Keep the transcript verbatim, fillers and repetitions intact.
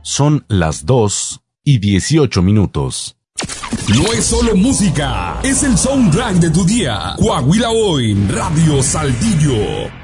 Son las dos y dieciocho minutos. No es solo música, es el soundtrack de tu día. Coahuila Hoy, Radio Saltillo.